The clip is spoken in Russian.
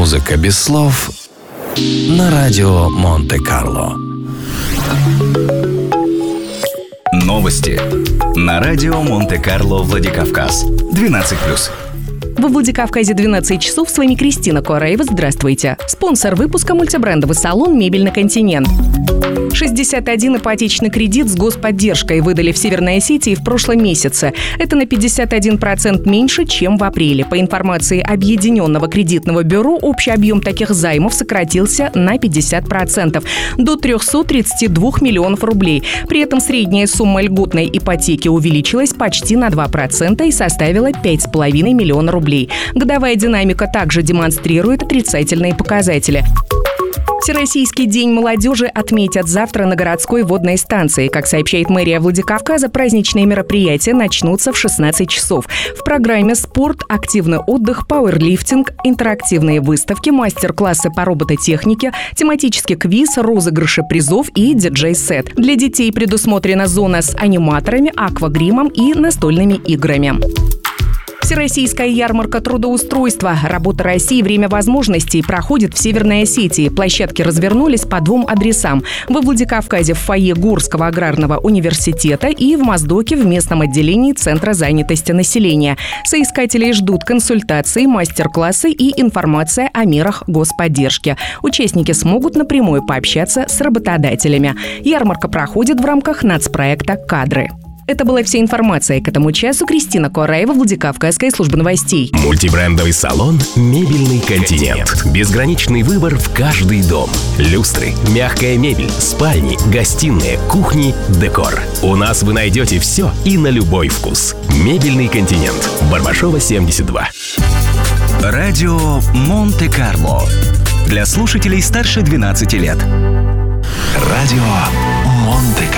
Музыка без слов на радио Монте-Карло. Новости на радио Монте-Карло Владикавказ. 12+. Во Владикавказе 12 часов. С вами Кристина Куараева. Здравствуйте. Спонсор выпуска — мультибрендовый салон «Мебельный континент». 61 ипотечный кредит с господдержкой выдали в Северной Осетии в прошлом месяце. Это на 51% меньше, чем в апреле. По информации Объединенного кредитного бюро, общий объем таких займов сократился на 50% до 332 миллионов рублей. При этом средняя сумма льготной ипотеки увеличилась почти на 2% и составила 5,5 миллиона рублей. Годовая динамика также демонстрирует отрицательные показатели. Всероссийский день молодежи отметят завтра на городской водной станции. Как сообщает мэрия Владикавказа, праздничные мероприятия начнутся в 16 часов. В программе спорт, активный отдых, пауэрлифтинг, интерактивные выставки, мастер-классы по робототехнике, тематический квиз, розыгрыши призов и диджей-сет. Для детей предусмотрена зона с аниматорами, аквагримом и настольными играми. Всероссийская ярмарка трудоустройства «Работа России. Время возможностей» проходит в Северной Осетии. Площадки развернулись по 2 адресам. Во Владикавказе в фойе Горского аграрного университета и в Моздоке в местном отделении Центра занятости населения. Соискателей ждут консультации, мастер-классы и информация о мерах господдержки. Участники смогут напрямую пообщаться с работодателями. Ярмарка проходит в рамках нацпроекта «Кадры». Это была вся информация к этому часу. Кристина Куараева, Владикавказская служба новостей. Мультибрендовый салон «Мебельный континент». Безграничный выбор в каждый дом. Люстры, мягкая мебель, спальни, гостиные, кухни, декор. У нас вы найдете все и на любой вкус. «Мебельный континент». Барбашова, 72. Радио Монте-Карло. Для слушателей старше 12 лет. Радио Монте-Карло.